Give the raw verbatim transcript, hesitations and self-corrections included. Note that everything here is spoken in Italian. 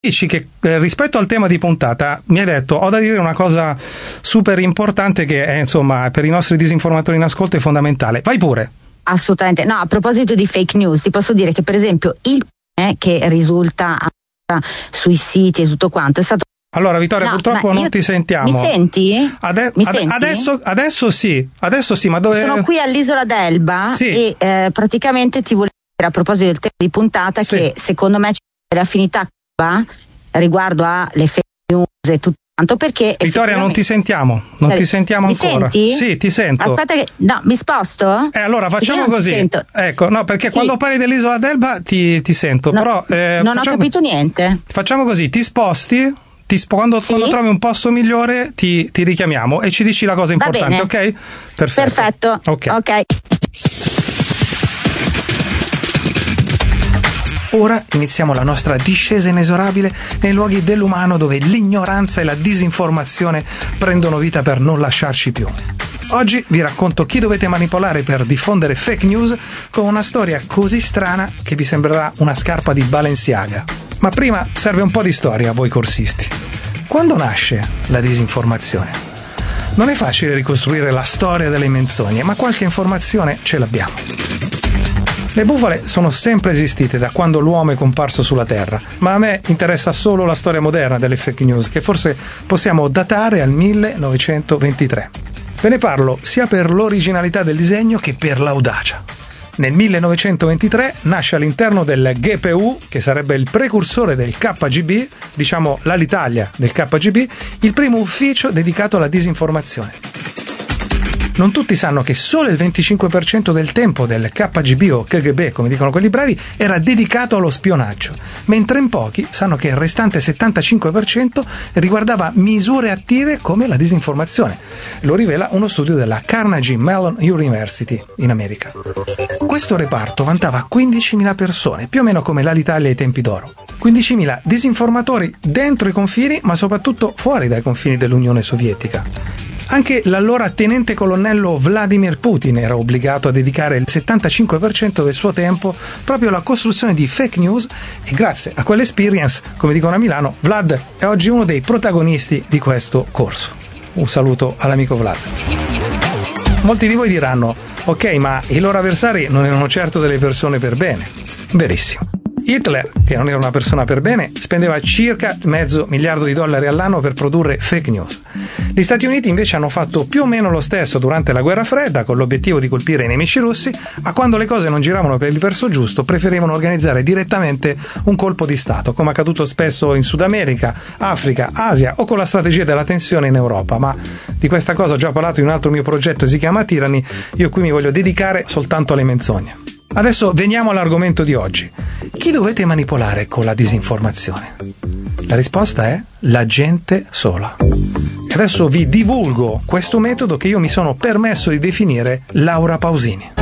Dici che eh, rispetto al tema di puntata mi hai detto ho da dire una cosa super importante che è, insomma, per i nostri disinformatori in ascolto è fondamentale. Vai pure. Assolutamente. No, a proposito di fake news, ti posso dire che per esempio il eh, che risulta sui siti e tutto quanto è stato. Allora Vittoria, no, purtroppo non ti sentiamo. Mi senti? Ade- mi ade- senti? Adesso, adesso sì, adesso sì, ma dove? Sono qui all'isola d'Elba sì. e eh, praticamente ti volevo dire a proposito del tema di puntata sì. che secondo me c'è delle affinità riguardo alle fake news e tutto quanto, perché Vittoria non ti sentiamo non ti sentiamo mi ancora. Senti? Sì, ti sento. Aspetta che no, mi sposto? Eh allora facciamo così. Ecco, no, perché sì. quando parli dell'isola d'Elba ti, ti sento, no, però eh, non facciamo, ho capito niente. Facciamo così, ti sposti, ti sp- quando, sì. quando trovi un posto migliore ti, ti richiamiamo e ci dici la cosa importante, ok? Perfetto. Perfetto. Ok. Ok. Ora iniziamo la nostra discesa inesorabile nei luoghi dell'umano dove l'ignoranza e la disinformazione prendono vita per non lasciarci più. Oggi vi racconto chi dovete manipolare per diffondere fake news con una storia così strana che vi sembrerà una scarpa di Balenciaga. Ma prima serve un po' di storia a voi corsisti. Quando nasce la disinformazione? Non è facile ricostruire la storia delle menzogne, ma qualche informazione ce l'abbiamo. Le bufale sono sempre esistite da quando l'uomo è comparso sulla Terra, ma a me interessa solo la storia moderna delle fake news, che forse possiamo datare al millenovecentoventitré. Ve ne parlo sia per l'originalità del disegno che per l'audacia. Nel millenovecentoventitré nasce all'interno del G P U, che sarebbe il precursore del K G B, diciamo l'Alitalia del K G B, il primo ufficio dedicato alla disinformazione. Non tutti sanno che solo il venticinque per cento del tempo del K G B o K G B, come dicono quelli bravi, era dedicato allo spionaggio, mentre in pochi sanno che il restante settantacinque per cento riguardava misure attive come la disinformazione. Lo rivela uno studio della Carnegie Mellon University in America. Questo reparto vantava quindicimila persone, più o meno come l'Alitalia ai tempi d'oro. quindicimila disinformatori dentro i confini, ma soprattutto fuori dai confini dell'Unione Sovietica. Anche l'allora tenente colonnello Vladimir Putin era obbligato a dedicare il settantacinque per cento del suo tempo proprio alla costruzione di fake news e grazie a quell'experience, come dicono a Milano, Vlad è oggi uno dei protagonisti di questo corso. Un saluto all'amico Vlad. Molti di voi diranno, ok, ma i loro avversari non erano certo delle persone per bene. Verissimo. Hitler, che non era una persona per bene, spendeva circa mezzo miliardo di dollari all'anno per produrre fake news. Gli Stati Uniti invece hanno fatto più o meno lo stesso durante la guerra fredda, con l'obiettivo di colpire i nemici russi, ma quando le cose non giravano per il verso giusto preferivano organizzare direttamente un colpo di Stato, come accaduto spesso in Sud America, Africa, Asia o con la strategia della tensione in Europa. Ma di questa cosa ho già parlato in un altro mio progetto, si chiama Tyranny, io qui mi voglio dedicare soltanto alle menzogne. Adesso veniamo all'argomento di oggi. Chi dovete manipolare con la disinformazione? La risposta è la gente sola. E adesso vi divulgo questo metodo che io mi sono permesso di definire Laura Pausini.